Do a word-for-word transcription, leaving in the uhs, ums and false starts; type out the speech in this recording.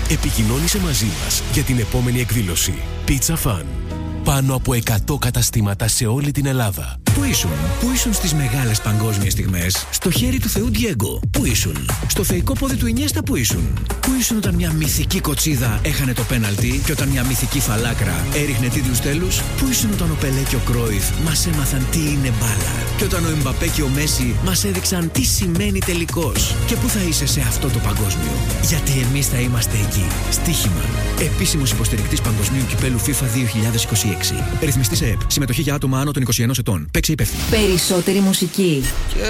Επικοινώνησε μαζί μας για την επόμενη εκδήλωση. Pizza Fun. Πάνω από εκατό καταστήματα σε όλη την Ελλάδα. Πού ήσουν, πού ήσουν στις μεγάλες παγκόσμιες στιγμές? Στο χέρι του Θεού Ντιέγκο. Πού ήσουν? Στο θεϊκό πόδι του Ινιέστα. Πού ήσουν? Πού ήσουν όταν μια μυθική κοτσίδα έχανε το πέναλτι και όταν μια μυθική φαλάκρα έριχνε τίτλους τέλους? Πού ήσουν όταν ο Πελέ και ο Κρόιφ μας έμαθαν τι είναι μπάλα? Και όταν ο Εμπαπέ και ο Μέση μας έδειξαν τι σημαίνει τελικός? Και πού θα είσαι σε αυτό το παγκόσμιο? Γιατί εμείς θα είμαστε εκεί. Στοίχημα. Επίσημος υποστηρικτής Παγκοσμίου Κυπέλου FIFA δύο χιλιάδες είκοσι έξι. Ρυθμιστής ΕΕΠ. Συμμετοχή για άτομα άνω των είκοσι ενός ετών. Παίξε υπεύθυνα. Περισσότερη μουσική.